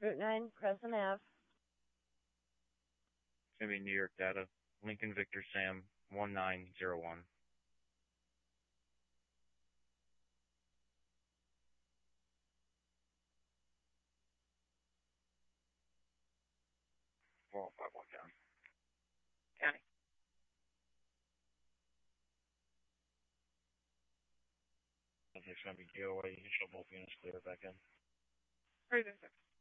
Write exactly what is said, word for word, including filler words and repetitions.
Route nine, Crescent Ave. It's going to be New York data. Lincoln Victor Sam, one nine zero one. four oh five one down. County. It's going to be G O A. You can show both units clear back in. Cruiser six.